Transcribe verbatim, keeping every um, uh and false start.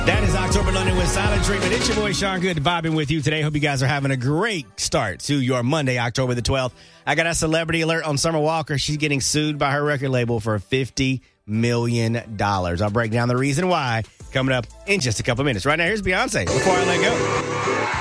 That is October London with Silent Treatment. It's your boy Sean Good vibing with you today. Hope you guys are having a great start to your Monday, October the twelfth. I got a celebrity alert on Summer Walker. She's getting sued by her record label for fifty million dollars. I'll break down the reason why coming up in just a couple minutes. Right now, here's Beyonce before I let go.